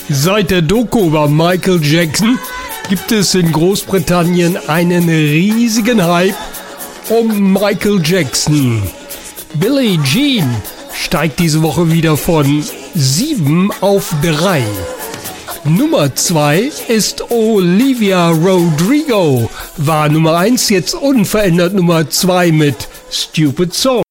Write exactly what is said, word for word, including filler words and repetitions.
Seit der Doku über Michael Jackson gibt es in Großbritannien einen riesigen Hype um Michael Jackson. Billie Jean steigt diese Woche wieder von sieben auf drei. Nummer zwei ist Olivia Rodrigo, war Nummer eins, jetzt unverändert Nummer zwei mit Stupid Song.